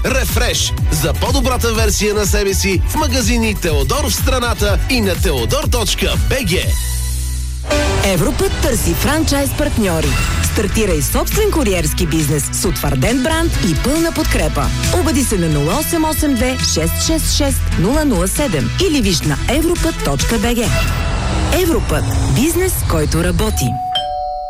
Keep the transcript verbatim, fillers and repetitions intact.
Рефреш за по-добрата версия на себе си в магазини Теодор в страната и на теодор точка би джи. Европът търси франчайз партньори. Стартирай собствен куриерски бизнес с утвърден бранд и пълна подкрепа. Обади се на нула осем осем две шест шест шест нула нула седем или виж на европът точка би джи. Европът. Бизнес, който работи.